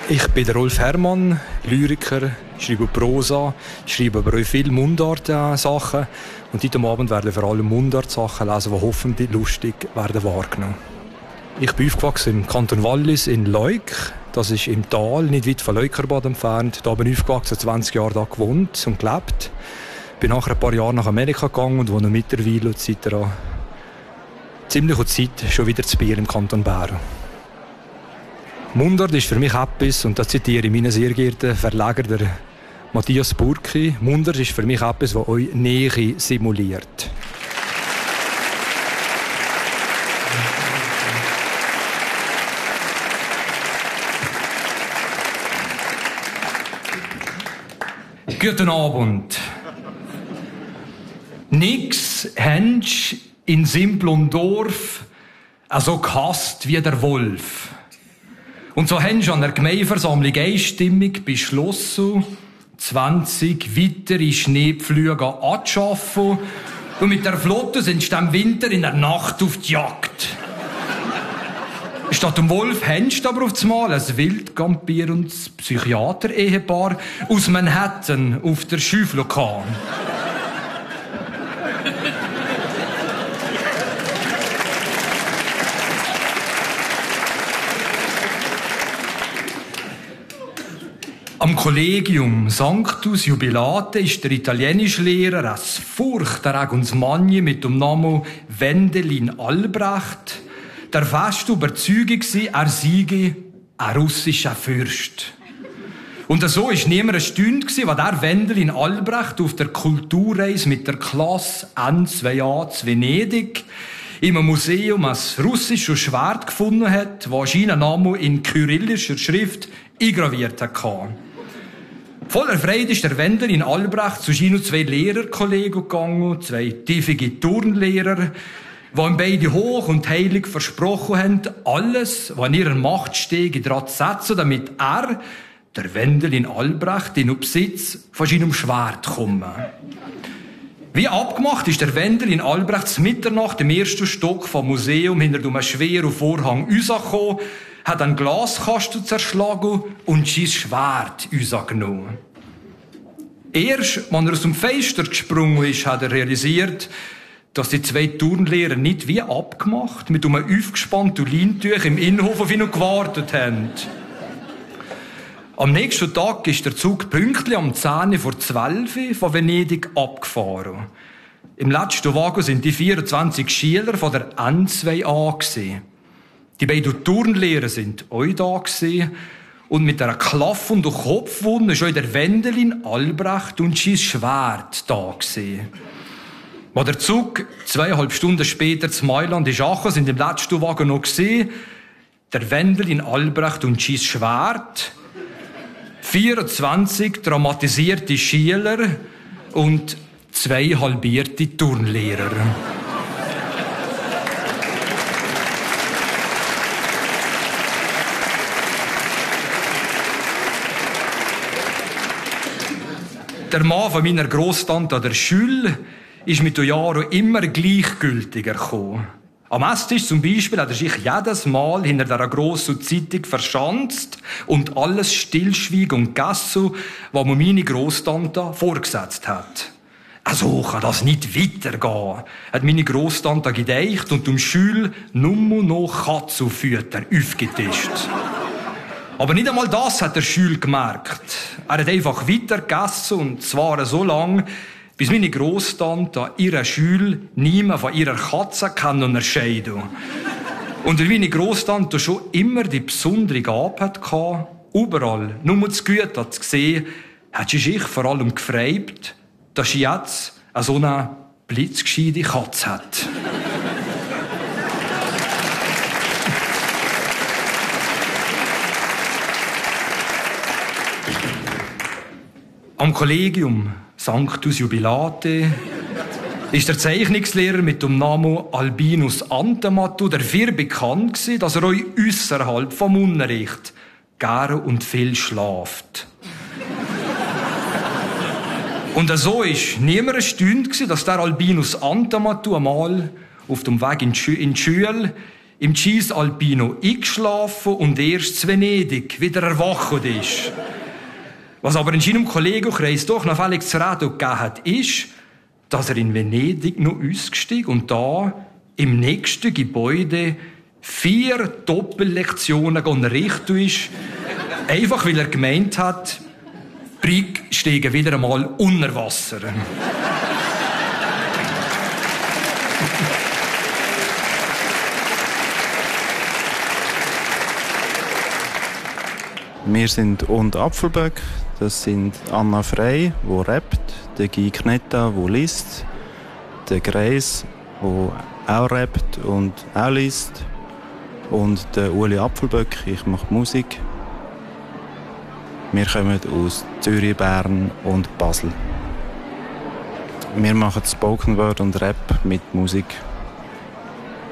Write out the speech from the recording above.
Ich bin der Rolf Herrmann, Lyriker, schreibe Prosa, schreibe aber auch viele Mundart-Sachen. Und heute Abend werden vor allem Mundart-Sachen lesen, die hoffentlich lustig werden wahrgenommen. Ich bin aufgewachsen im Kanton Wallis in Leuk. Das ist im Tal, nicht weit von Leukerbad entfernt. Da bin ich aufgewachsen, 20 Jahre da gewohnt und gelebt. Bin nachher ein paar Jahre nach Amerika gegangen und wohne mittlerweile seit einer ziemlichen Zeit schon wieder zu Biel im Kanton Bern. Mundart ist für mich etwas, und da zitiere ich meinen sehr geehrten Verleger, der Matthias Burki. Mundart ist für mich etwas, das euch Nähe simuliert. Guten Abend. Nix hänsch in simplem Dorf so gehasst wie der Wolf. Und so haben sie an der Gemeindeversammlung einstimmig beschlossen, 20 weitere Schneepflüge anzuschaffen. Und mit der Flotte sind sie im Winter in der Nacht auf die Jagd. Statt dem Wolf haben sie aber auf einmal ein wildkampierendes Psychiater-Ehepaar aus Manhattan auf der Schüffel gehabt. Am Kollegium Sanctus Jubilate ist der Italienischlehrer ein furchterregendes Mann mit dem Namen Wendelin Albrecht, der feste Überzeugung war, er sei ein russischer Fürst. Und so war niemand erstaunt, als der Wendelin Albrecht auf der Kulturreise mit der Klasse N2A zu Venedig im Museum ein russisches Schwert gefunden hat, das seinen Namen in kyrillischer Schrift eingraviert hatte. Voller Freude ist der Wendelin Albrecht zu seinen 2 Lehrerkollegen gegangen, 2 tiefige Turnlehrer, die ihm beide hoch und heilig versprochen haben, alles, was in ihrer Macht stehe, daran zu setzen, damit er, der Wendelin Albrecht, in den Besitz von seinem Schwert komme. Wie abgemacht ist der Wendelin Albrecht zu Mitternacht im ersten Stock vom Museum hinter einem schweren Vorhang rausgekommen, hat einen Glaskasten zerschlagen und sein Schwert rausgenommen. Erst, als er aus dem Fenster gesprungen ist, hat er realisiert, dass die 2 Turnlehrer nicht wie abgemacht mit einem aufgespannten Leintuch im Innenhof auf ihn gewartet haben. Am nächsten Tag ist der Zug pünktlich um 10:10 von Venedig abgefahren. Im letzten Wagen sind die 24 Schüler von der N2A gewesen. Die beiden Turnlehrer sind auch da gewesen. Und mit einer klaffenden Kopfwunde ist auch der Wendelin Albrecht und sein Schwert da gewesen. Als der Zug 2,5 Stunden später zu Mailand ist angekommen, sind im letzten Wagen noch gesehen, der Wendelin Albrecht und sein Schwert, 24 traumatisierte Schüler und 2 halbierte Turnlehrer. Der Mann von meiner Grosstante der Schule ist mit den Jahren immer gleichgültiger gekommen. Am Esstisch zum Beispiel hat er sich jedes Mal hinter dieser grossen Zeitung verschanzt und alles stillschwiegen und gegessen, was mir meine Grosstante vorgesetzt hat. So kann das nicht weitergehen, hat meine Grosstante gedeicht und um Schül nur noch Katzenfütter aufgetischt. Aber nicht einmal das hat der Schül gemerkt. Er hat einfach weiter gegessen, und zwar so lange, bis meine Grosstante an ihrer Schule niemand von ihrer Katze unterscheiden kann. Und weil meine Grosstante schon immer die besondere Gabe hatte, überall nur zu gut zu sehen, hat sie sich vor allem gefreut, dass sie jetzt so eine blitzgescheite Katze hat. Am Kollegium Sanctus Jubilate ist der Zeichnungslehrer mit dem Namen Albinus Antematu dafür bekannt gewesen, dass er euch ausserhalb vom Unterricht gerne und viel schlaft. Und so ist niemand erstaunt gewesen, dass der Albinus Antematu einmal auf dem Weg in die Schule im Cisalpino eingeschlafen und erst in Venedig wieder erwacht ist. Was aber in seinem Kollegenkreis doch noch völlig zu reden gegeben hat, ist, dass er in Venedig noch ausgestiegen und da im nächsten Gebäude 4 Doppellektionen unterrichtet ist, einfach weil er gemeint hat, Brig steigen wieder einmal unter Wasser. Wir sind und Apfelböck. Das sind Anna Frey, die rappt, der Guy Knetta, der liest, der Greis, der auch rappt und auch liest, und der Uli Apfelböck, ich mache Musik. Wir kommen aus Zürich, Bern und Basel. Wir machen Spoken Word und Rap mit Musik.